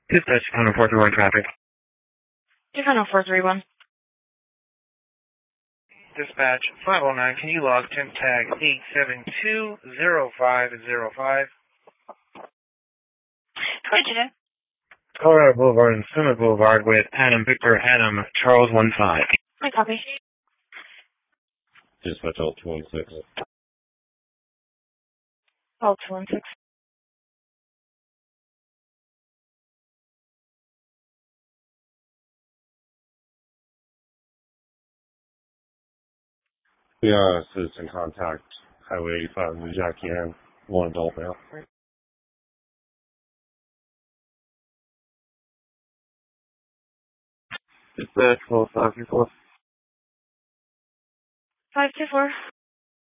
Dispatch, 431 traffic. Defender 431. Dispatch 509, can you log temp tag 8720505? Roger. Colorado Boulevard and Summit Boulevard with Adam Victor Adam Charles 15. I copy. Dispatch all 216. All 216. We are citizen contact Highway 85 New Jackie Ann, one adult male. Dispatch 524. 524.